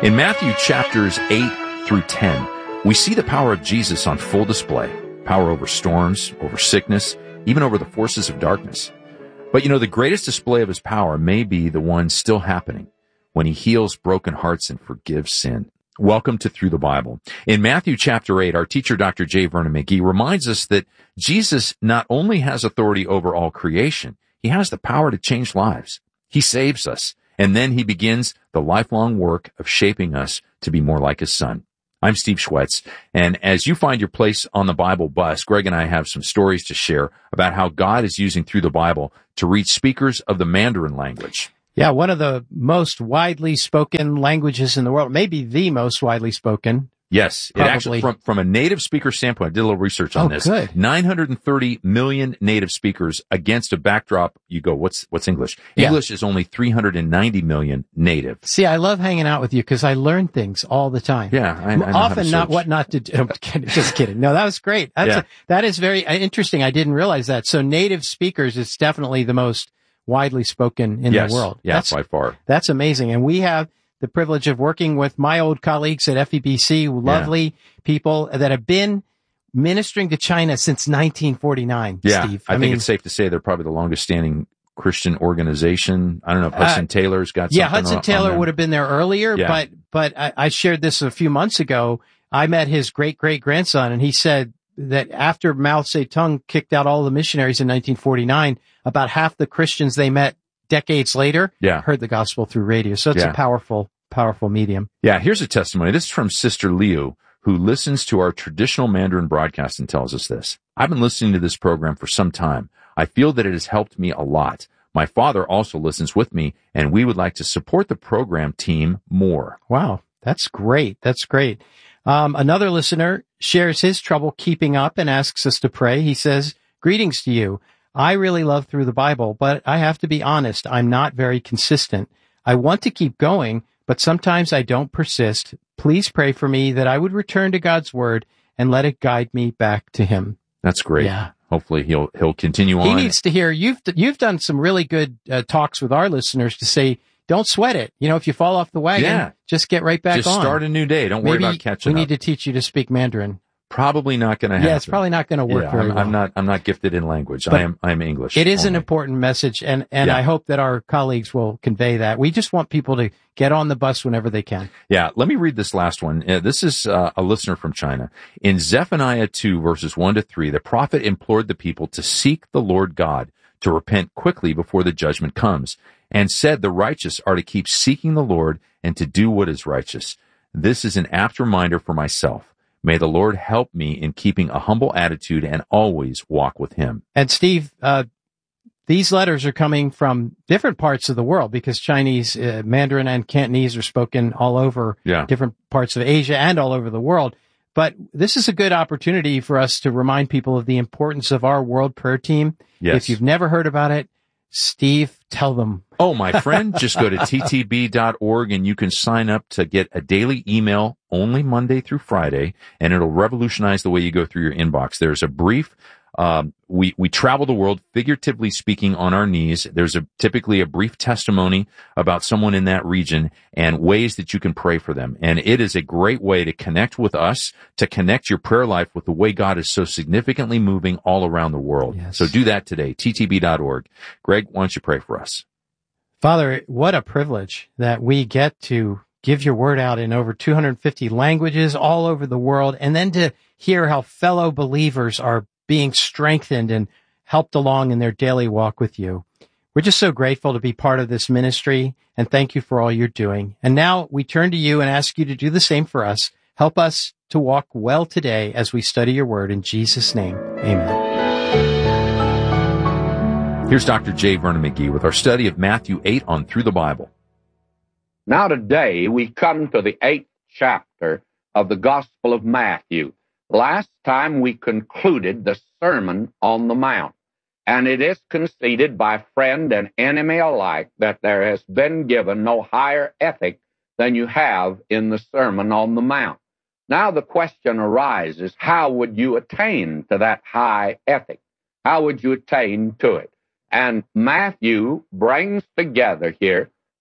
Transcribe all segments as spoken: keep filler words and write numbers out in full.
In Matthew chapters eight through ten, we see the power of Jesus on full display. Power over storms, over sickness, even over the forces of darkness. But you know, the greatest display of his power may be the one still happening when he heals broken hearts and forgives sin. Welcome to Through the Bible. In Matthew chapter eight, our teacher, Doctor J. Vernon McGee, reminds us that Jesus not only has authority over all creation, he has the power to change lives. He saves us, and then he begins the lifelong work of shaping us to be more like his Son. I'm Steve Schwetz, and as you find your place on the Bible bus, Greg and I have some stories to share about how God is using Through the Bible to reach speakers of the Mandarin language. Yeah, one of the most widely spoken languages in the world, maybe the most widely spoken. Yes, it actually, from, from a native speaker standpoint, I did a little research on oh, this. Good. nine hundred thirty million native speakers against a backdrop. You go, what's what's English? Yeah. English is only three hundred ninety million native. See, I love hanging out with you because I learn things all the time. Yeah, I, I know often how not to what not to do. I'm kidding, just kidding. No, that was great. That's yeah. a, that is very interesting. I didn't realize that. So native speakers is definitely the most widely spoken in yes. the world. Yeah, that's, by far. That's amazing. And we have the privilege of working with my old colleagues at F E B C, lovely yeah. people that have been ministering to China since nineteen forty-nine, yeah, Steve. I, I think mean, it's safe to say they're probably the longest standing Christian organization. I don't know if Hudson uh, Taylor's got something Yeah, Hudson on, Taylor on would have been there earlier, yeah. but but I, I shared this a few months ago. I met his great-great-grandson, and he said that after Mao Zedong kicked out all the missionaries in nineteen forty-nine, about half the Christians they met decades later yeah. heard the gospel through radio. So it's yeah. a powerful, powerful medium. Yeah, here's a testimony. This is from Sister Liu, who listens to our traditional Mandarin broadcast and tells us this. I've been listening to this program for some time. I feel that it has helped me a lot. My father also listens with me, and we would like to support the program team more. Wow, that's great. That's great. Um, another listener shares his trouble keeping up and asks us to pray. He says, greetings to you. I really love Through the Bible, but I have to be honest, I'm not very consistent. I want to keep going, but sometimes I don't persist. Please pray for me that I would return to God's Word and let it guide me back to Him. That's great. Yeah. Hopefully he'll he'll continue on. He needs to hear, you've you've done some really good uh, talks with our listeners to say, don't sweat it. You know, if you fall off the wagon, yeah. just get right back just on. Just start a new day. Don't worry Maybe about catching we up. need to teach you to speak Mandarin. Probably not going to happen. Yeah, it's probably not going to work yeah, very I'm, well. I'm not. I'm not gifted in language. But I am. I am English. It is only. an important message, and and yeah. I hope that our colleagues will convey that. We just want people to get on the bus whenever they can. Yeah. Let me read this last one. Uh, this is uh, a listener from China. In Zephaniah two verses one to three, the prophet implored the people to seek the Lord God, to repent quickly before the judgment comes, and said the righteous are to keep seeking the Lord and to do what is righteous. This is an apt reminder for myself. May the Lord help me in keeping a humble attitude and always walk with Him. And Steve, uh, these letters are coming from different parts of the world because Chinese, uh, Mandarin and Cantonese are spoken all over yeah. different parts of Asia and all over the world. But this is a good opportunity for us to remind people of the importance of our World Prayer Team. Yes. If you've never heard about it, Steve, tell them. Oh, my friend, just go to T T B dot org and you can sign up to get a daily email only Monday through Friday, and it'll revolutionize the way you go through your inbox. There's a brief, um, we, we travel the world, figuratively speaking, on our knees. There's a typically a brief testimony about someone in that region and ways that you can pray for them. And it is a great way to connect with us, to connect your prayer life with the way God is so significantly moving all around the world. Yes. So do that today, T T B dot org. Greg, why don't you pray for us? Father, what a privilege that we get to give your word out in over two hundred fifty languages all over the world, and then to hear how fellow believers are being strengthened and helped along in their daily walk with you. We're just so grateful to be part of this ministry, and thank you for all you're doing. And now we turn to you and ask you to do the same for us. Help us to walk well today as we study your word. In Jesus' name, amen. Here's Doctor J. Vernon McGee with our study of Matthew eight on Through the Bible. Now today we come to the eighth chapter of the Gospel of Matthew. Last time we concluded the Sermon on the Mount, and it is conceded by friend and enemy alike that there has been given no higher ethic than you have in the Sermon on the Mount. Now the question arises, how would you attain to that high ethic? How would you attain to it? And Matthew brings together here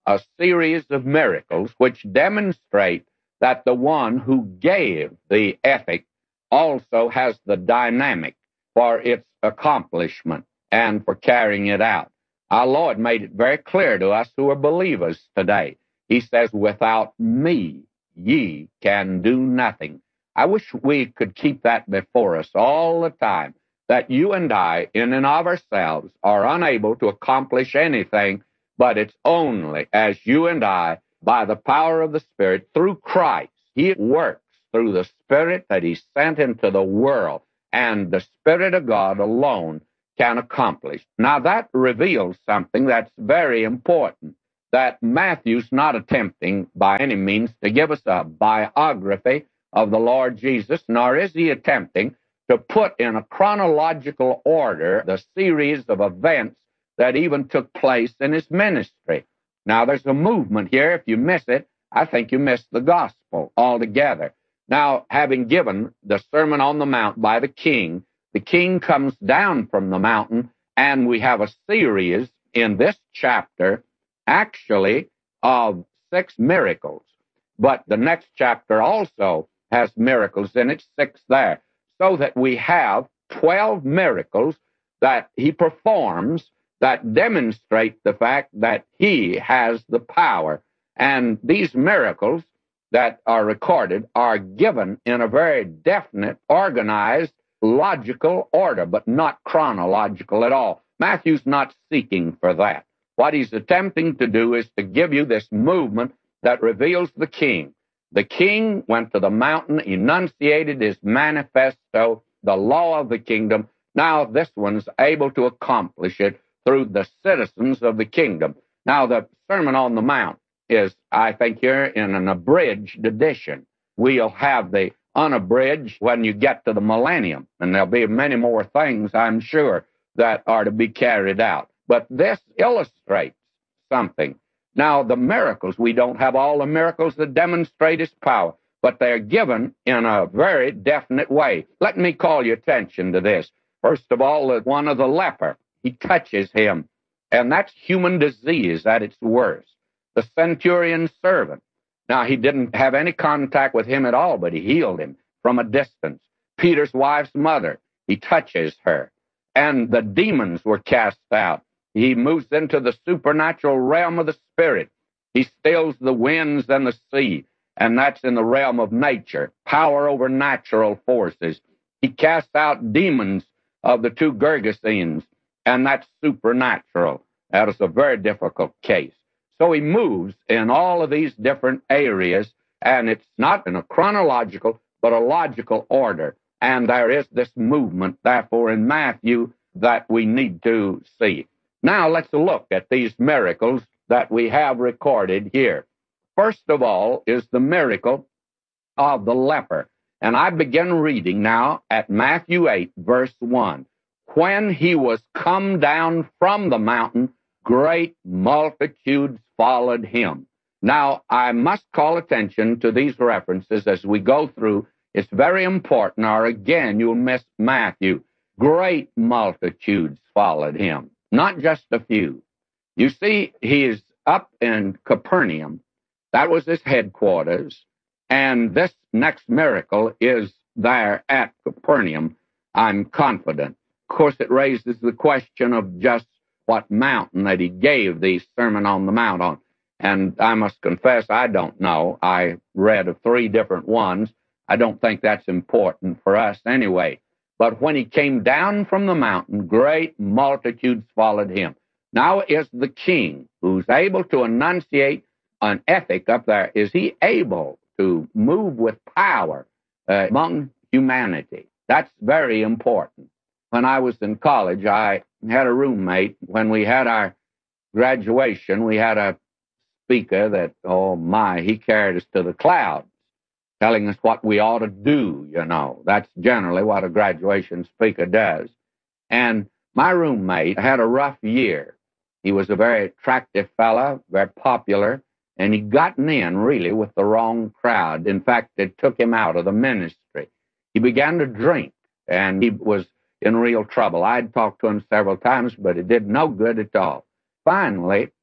a series of miracles which demonstrate that the one who gave the ethic also has the dynamic for its accomplishment and for carrying it out. Our Lord made it very clear to us who are believers today. He says, without me, ye can do nothing. I wish we could keep that before us all the time, that you and I, in and of ourselves, are unable to accomplish anything, but it's only as you and I, by the power of the Spirit, through Christ, He works through the Spirit that He sent into the world, and the Spirit of God alone can accomplish. Now, that reveals something that's very important, that Matthew's not attempting by any means to give us a biography of the Lord Jesus, nor is he attempting to put in a chronological order the series of events that even took place in his ministry. Now, there's a movement here. If you miss it, I think you miss the gospel altogether. Now, having given the Sermon on the Mount by the king, the king comes down from the mountain, and we have a series in this chapter, actually, of six miracles. But the next chapter also has miracles in it, six there, so that we have twelve miracles that he performs that demonstrate the fact that he has the power. And these miracles that are recorded are given in a very definite, organized, logical order, but not chronological at all. Matthew's not seeking for that. What he's attempting to do is to give you this movement that reveals the king. The king went to the mountain, enunciated his manifesto, the law of the kingdom. Now this one's able to accomplish it through the citizens of the kingdom. Now the Sermon on the Mount is, I think, here in an abridged edition. We'll have the unabridged when you get to the millennium, and there'll be many more things, I'm sure, that are to be carried out. But this illustrates something. Now, the miracles, we don't have all the miracles that demonstrate his power, but they're given in a very definite way. Let me call your attention to this. First of all, the one of the leper, he touches him, and that's human disease at its worst. The centurion's servant, now he didn't have any contact with him at all, but he healed him from a distance. Peter's wife's mother, he touches her, and the demons were cast out. He moves into the supernatural realm of the Spirit. He stills the winds and the sea, and that's in the realm of nature, power over natural forces. He casts out demons of the two Gergesenes, and that's supernatural. That is a very difficult case. So he moves in all of these different areas, and it's not in a chronological, but a logical order. And there is this movement, therefore, in Matthew that we need to see. Now let's look at these miracles that we have recorded here. First of all is the miracle of the leper. And I begin reading now at Matthew eight, verse one. When he was come down from the mountain, great multitudes followed him. Now, I must call attention to these references as we go through. It's very important, or again, you'll miss Matthew. Great multitudes followed him, not just a few. You see, he is up in Capernaum. That was his headquarters. And this next miracle is there at Capernaum, I'm confident. Of course, it raises the question of just what mountain that he gave the Sermon on the Mount on. And I must confess, I don't know. I read of three different ones. I don't think that's important for us anyway. But when he came down from the mountain, great multitudes followed him. Now is the king who's able to enunciate an ethic up there, is he able to move with power uh, among humanity? That's very important. When I was in college, I had a roommate. When we had our graduation, we had a speaker that, oh my, he carried us to the clouds, telling us what we ought to do, you know. That's generally what a graduation speaker does. And my roommate had a rough year. He was a very attractive fellow, very popular, and he'd gotten in, really, with the wrong crowd. In fact, it took him out of the ministry. He began to drink, and he was in real trouble. I'd talked to him several times, but it did no good at all. Finally,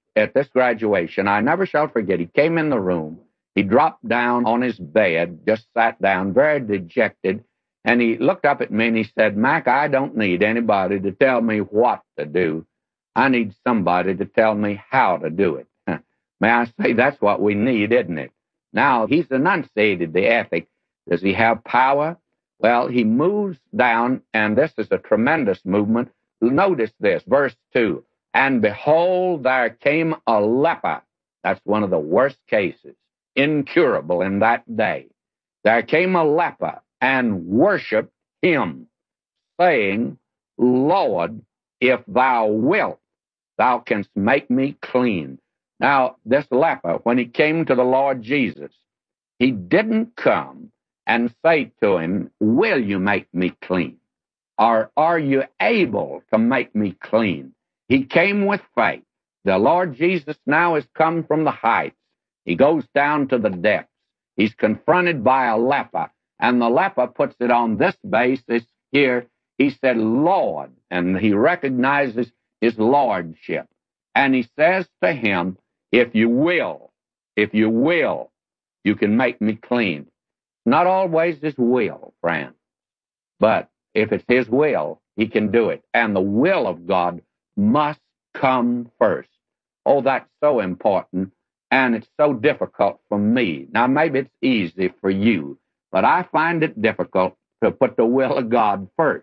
at this graduation, I never shall forget, he came in the room, he dropped down on his bed, just sat down, very dejected, and he looked up at me and he said, Mac, I don't need anybody to tell me what to do. I need somebody to tell me how to do it. May I say, that's what we need, isn't it? Now, he's enunciated the ethic. Does he have power? Well, he moves down, and this is a tremendous movement. Notice this, verse two. And behold, there came a leper. That's one of the worst cases, incurable in that day. There came a leper and worshiped him, saying, Lord, if thou wilt, thou canst make me clean. Now, this leper, when he came to the Lord Jesus, he didn't come and say to him, will you make me clean? Or are you able to make me clean? He came with faith. The Lord Jesus now has come from the heights. He goes down to the depths. He's confronted by a leper, and the leper puts it on this basis here. He said, Lord, and he recognizes his lordship. And he says to him, if you will, if you will, you can make me clean. Not always his will, friend, but if it's his will, he can do it. And the will of God must come first. Oh, that's so important, and it's so difficult for me. Now, maybe it's easy for you, but I find it difficult to put the will of God first.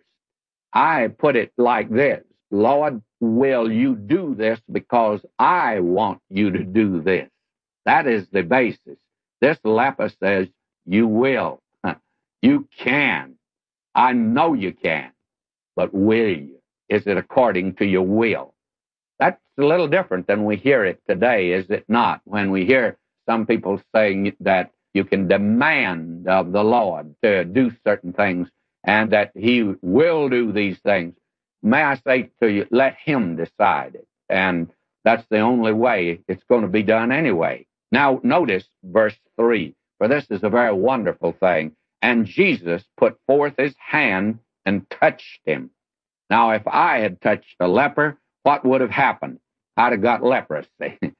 I put it like this, Lord, will you do this because I want you to do this? That is the basis. This leper says, you will. You can. I know you can. But will you? Is it according to your will? That's a little different than we hear it today, is it not? When we hear some people saying that you can demand of the Lord to do certain things and that he will do these things. May I say to you, let him decide it. And that's the only way it's going to be done anyway. Now, notice verse three, for this is a very wonderful thing. And Jesus put forth his hand and touched him. Now, if I had touched a leper, what would have happened? I'd have got leprosy.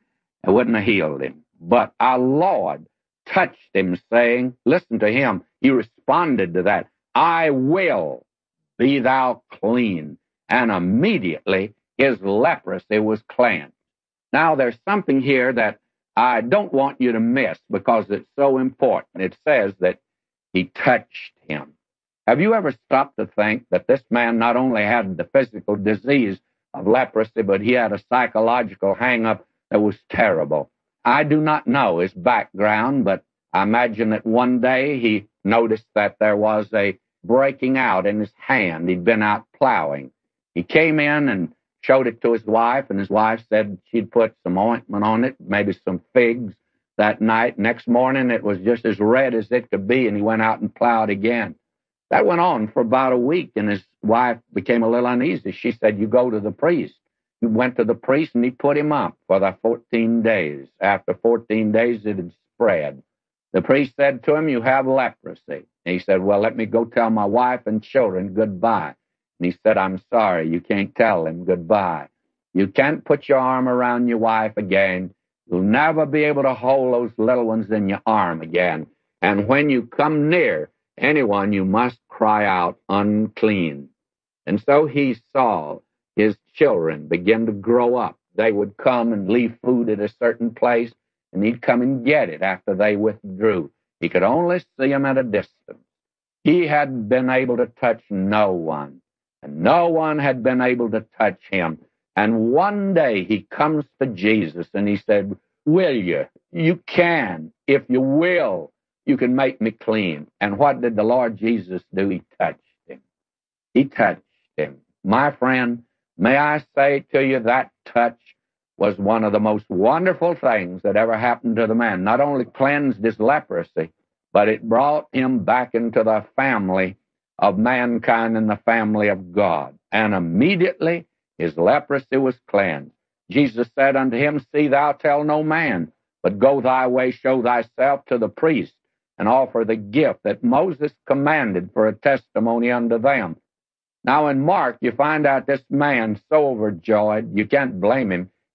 I wouldn't have healed him. But our Lord touched him, saying, listen to him. He responded to that. I will be thou clean. And immediately his leprosy was cleansed. Now, there's something here that I don't want you to miss because it's so important. It says that he touched him. Have you ever stopped to think that this man not only had the physical disease of leprosy, but he had a psychological hang-up that was terrible? I do not know his background, but I imagine that one day he noticed that there was a breaking out in his hand. He'd been out plowing. He came in and showed it to his wife, and his wife said she'd put some ointment on it, maybe some figs that night. Next morning, it was just as red as it could be, and he went out and plowed again. That went on for about a week, and his wife became a little uneasy. She said, you go to the priest. He went to the priest, and he put him up for the fourteen days. After fourteen days, it had spread. The priest said to him, you have leprosy. And he said, well, let me go tell my wife and children goodbye. And he said, I'm sorry, you can't tell them goodbye. You can't put your arm around your wife again. You'll never be able to hold those little ones in your arm again. And when you come near anyone, you must cry out, unclean. And so he saw his children begin to grow up. They would come and leave food at a certain place, and he'd come and get it after they withdrew. He could only see them at a distance. He had been able to touch no one, and no one had been able to touch him. And one day he comes to Jesus, and he said, will you? You can. If you will, you can make me clean. And what did the Lord Jesus do? He touched him. He touched him. My friend, may I say to you, that touch was one of the most wonderful things that ever happened to the man. Not only cleansed his leprosy, but it brought him back into the family of mankind and the family of God. And immediately his leprosy was cleansed. Jesus said unto him, see thou tell no man, but go thy way, show thyself to the priest, and offer the gift that Moses commanded for a testimony unto them. Now in Mark, you find out this man so overjoyed, you can't blame him.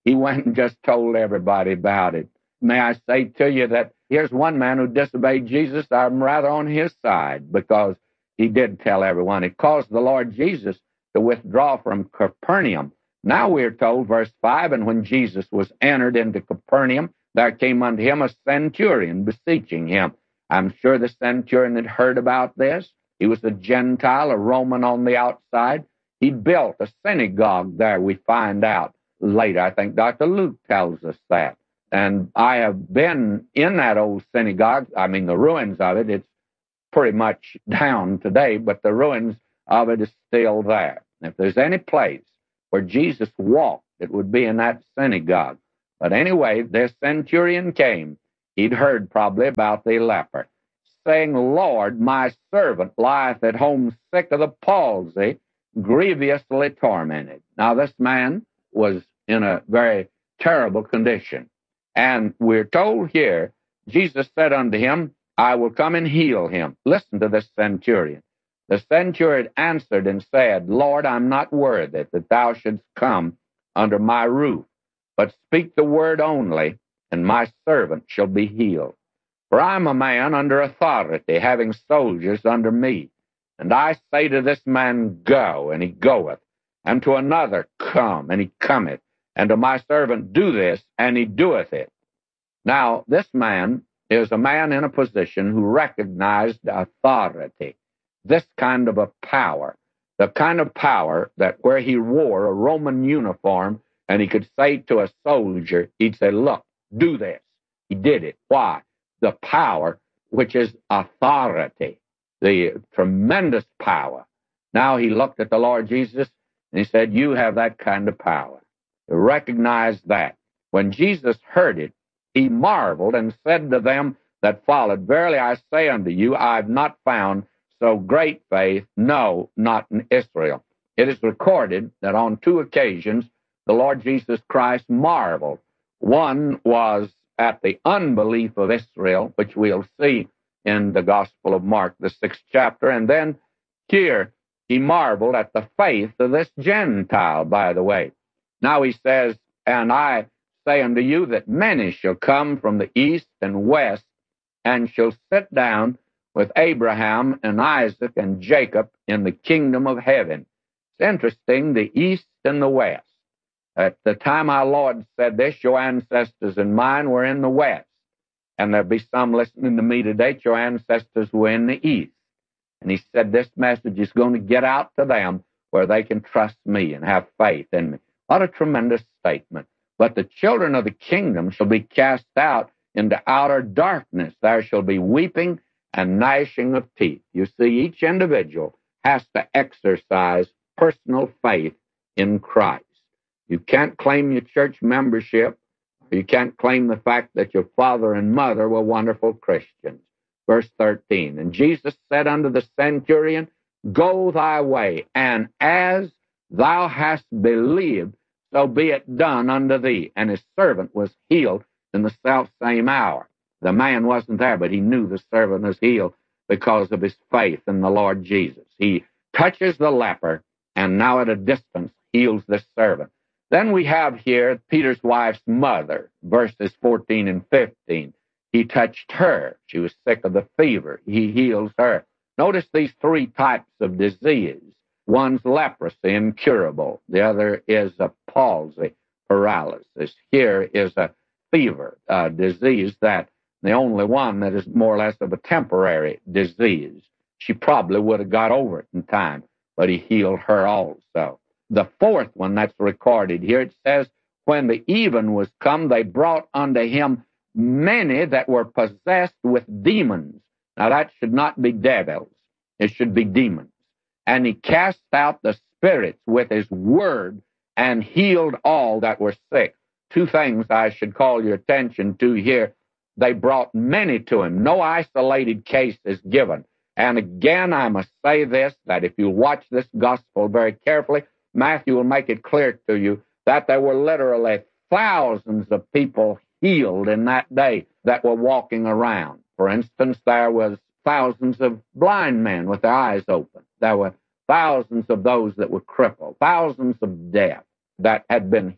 he went and just told everybody about it. May I say to you that here's one man who disobeyed Jesus. I'm rather on his side because he did tell everyone. It caused the Lord Jesus to withdraw from Capernaum. Now we're told, verse five, and when Jesus was entered into Capernaum, there came unto him a centurion beseeching him. I'm sure the centurion had heard about this. He was a Gentile, a Roman on the outside. He built a synagogue there, we find out later. I think Doctor Luke tells us that. And I have been in that old synagogue. I mean, the ruins of it, it's pretty much down today, but the ruins of it is still there. If there's any place where Jesus walked, it would be in that synagogue. But anyway, this centurion came. He'd heard probably about the leper, saying, Lord, my servant lieth at home sick of the palsy, grievously tormented. Now, this man was in a very terrible condition. And we're told here, Jesus said unto him, I will come and heal him. Listen to this centurion. The centurion answered and said, Lord, I'm not worthy that thou shouldst come under my roof, but speak the word only, and my servant shall be healed. For I'm a man under authority, having soldiers under me. And I say to this man, go, and he goeth, and to another, come, and he cometh, and to my servant, do this, and he doeth it. Now, this man is a man in a position who recognized authority, this kind of a power, the kind of power that where he wore a Roman uniform and he could say to a soldier, he'd say, look, do this. He did it. Why? The power, which is authority, the tremendous power. Now he looked at the Lord Jesus and he said, you have that kind of power. He recognized that. When Jesus heard it, he marveled and said to them that followed, verily I say unto you, I have not found so great faith, no, not in Israel. It is recorded that on two occasions the Lord Jesus Christ marveled. One was at the unbelief of Israel, which we'll see in the Gospel of Mark, the sixth chapter, and then here he marveled at the faith of this Gentile, by the way. Now he says, and I say unto you that many shall come from the east and west, and shall sit down with Abraham and Isaac and Jacob in the kingdom of heaven. It's interesting, the east and the west. At the time our Lord said this, your ancestors and mine were in the west. And there'll be some listening to me today, your ancestors were in the east. And he said this message is going to get out to them where they can trust me and have faith in me. What a tremendous statement. But the children of the kingdom shall be cast out into outer darkness. There shall be weeping and gnashing of teeth. You see, each individual has to exercise personal faith in Christ. You can't claim your church membership. You can't claim the fact that your father and mother were wonderful Christians. Verse thirteen, and Jesus said unto the centurion, go thy way, and as thou hast believed, so be it done unto thee. And his servant was healed in the selfsame hour. The man wasn't there, but he knew the servant was healed because of his faith in the Lord Jesus. He touches the leper, and now at a distance heals this servant. Then we have here Peter's wife's mother, verses fourteen and fifteen. He touched her. She was sick of the fever. He heals her. Notice these three types of disease. One's leprosy, incurable. The other is a palsy, paralysis. Here is a fever, a disease that the only one that is more or less of a temporary disease. She probably would have got over it in time, but he healed her also. The fourth one that's recorded here, it says, when the even was come, they brought unto him many that were possessed with demons. Now that should not be devils. It should be demons. And he cast out the spirits with his word and healed all that were sick. Two things I should call your attention to here. They brought many to him. No isolated case is given. And again, I must say this, that if you watch this gospel very carefully, Matthew will make it clear to you that there were literally thousands of people healed in that day that were walking around. For instance, there was thousands of blind men with their eyes open. There were thousands of those that were crippled, thousands of deaf that had been healed.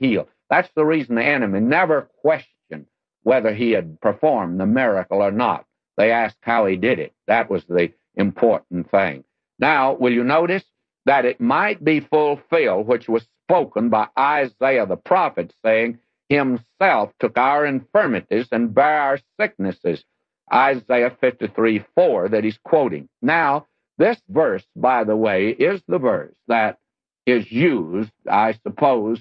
That's the reason the enemy never questioned whether he had performed the miracle or not. They asked how he did it. That was the important thing. Now, will you notice that it might be fulfilled, which was spoken by Isaiah the prophet, saying, himself took our infirmities and bare our sicknesses. Isaiah fifty-three four that he's quoting. Now, this verse, by the way, is the verse that is used, I suppose,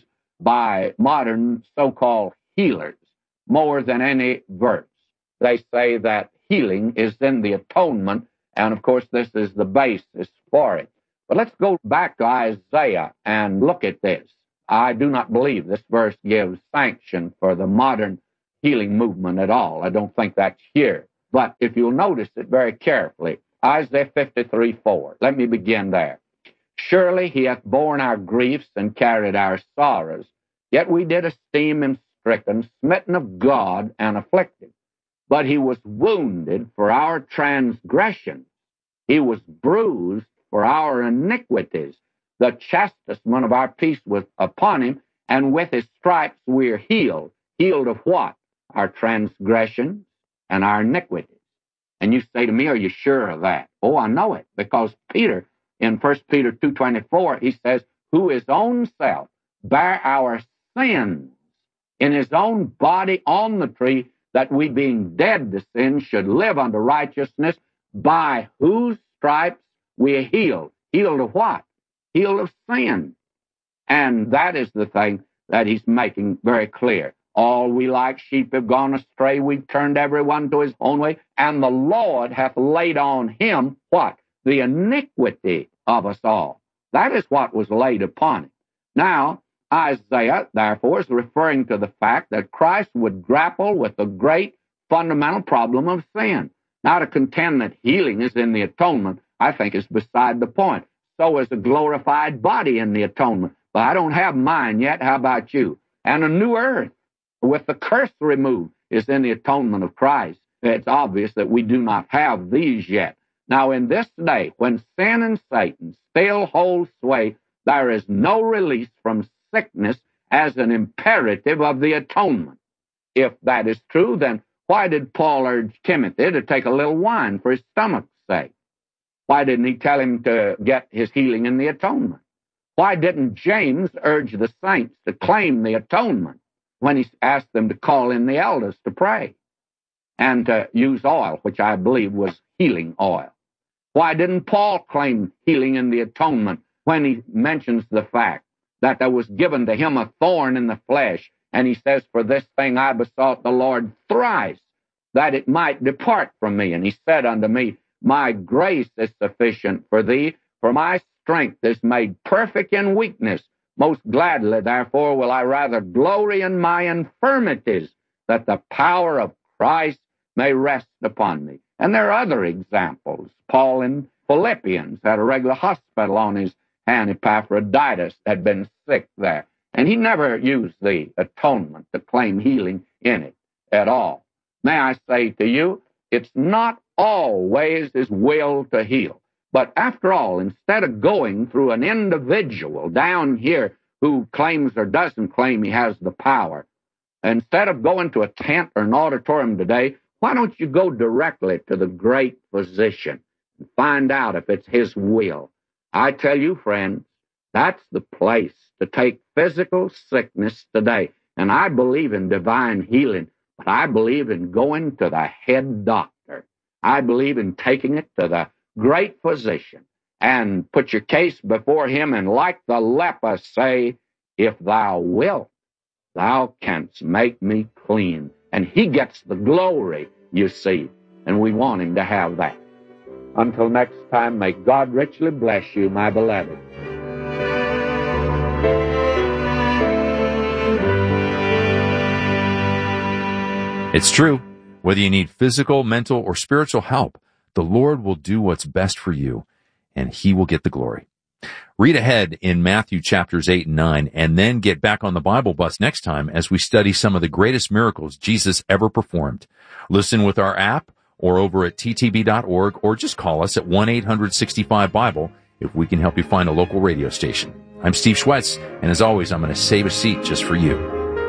by modern so-called healers more than any verse. They say that healing is in the atonement, and of course this is the basis for it. But let's go back to Isaiah and look at this. I do not believe this verse gives sanction for the modern healing movement at all. I don't think that's here. But if you'll notice it very carefully, Isaiah fifty-three four, let me begin there. Surely he hath borne our griefs and carried our sorrows, yet we did esteem him stricken, smitten of God, and afflicted. But he was wounded for our transgressions. He was bruised for our iniquities. The chastisement of our peace was upon him, and with his stripes we are healed. Healed of what? Our transgressions and our iniquities. And you say to me, are you sure of that? Oh, I know it, because Peter, in First Peter two twenty-four, he says, who his own self bare our sins in his own body on the tree, that we being dead to sin should live unto righteousness, by whose stripes we are healed. Healed of what? Healed of sin. And that is the thing that he's making very clear. All we like sheep have gone astray. We've turned everyone to his own way. And the Lord hath laid on him what? The iniquity of us all. That is what was laid upon him. Now, Isaiah, therefore, is referring to the fact that Christ would grapple with the great fundamental problem of sin. Now, to contend that healing is in the atonement, I think is beside the point. So is a glorified body in the atonement. But I don't have mine yet. How about you? And a new earth with the curse removed is in the atonement of Christ. It's obvious that we do not have these yet. Now, in this day, when sin and Satan still hold sway, there is no release from sickness as an imperative of the atonement. If that is true, then why did Paul urge Timothy to take a little wine for his stomach's sake? Why didn't he tell him to get his healing in the atonement? Why didn't James urge the saints to claim the atonement when he asked them to call in the elders to pray and to use oil, which I believe was healing oil? Why didn't Paul claim healing in the atonement when he mentions the fact that there was given to him a thorn in the flesh, and he says, for this thing I besought the Lord thrice, that it might depart from me. And he said unto me, my grace is sufficient for thee, for my strength is made perfect in weakness. Most gladly, therefore, will I rather glory in my infirmities, that the power of Christ may rest upon me. And there are other examples. Paul in Philippians had a regular hospital on his hand. Epaphroditus had been sick there. And he never used the atonement to claim healing in it at all. May I say to you, it's not always his will to heal. But after all, instead of going through an individual down here who claims or doesn't claim he has the power, instead of going to a tent or an auditorium today, why don't you go directly to the great physician and find out if it's his will? I tell you, friends, that's the place to take physical sickness today. And I believe in divine healing, but I believe in going to the head doctor. I believe in taking it to the great physician and put your case before him, and like the leper say, if thou wilt, thou canst make me clean. And he gets the glory, you see, and we want him to have that. Until next time, may God richly bless you, my beloved. It's true. Whether you need physical, mental, or spiritual help, the Lord will do what's best for you, and he will get the glory. Read ahead in Matthew chapters eight and nine, and then get back on the Bible bus next time as we study some of the greatest miracles Jesus ever performed. Listen with our app or over at t t b dot org, or just call us at one eight hundred sixty-five Bible if we can help you find a local radio station. I'm Steve Schwetz, and as always, I'm going to save a seat just for you.